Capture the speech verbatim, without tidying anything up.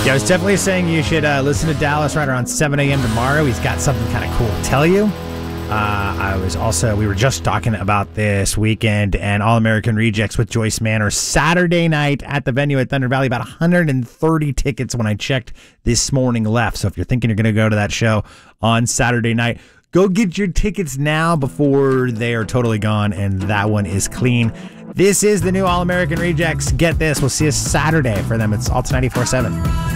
Yeah, I was definitely saying you should uh, listen to Dallas right around seven a.m. tomorrow. He's got something kind of cool to tell you. Uh, I was also, we were just talking about this weekend and All-American Rejects with Joyce Manor Saturday night at the venue at Thunder Valley. About one hundred thirty tickets when I checked this morning left. So if you're thinking you're going to go to that show on Saturday night, go get your tickets now before they are totally gone and that one is clean. This is the new All-American Rejects. Get this. We'll see you Saturday for them. It's Alta ninety-four point seven.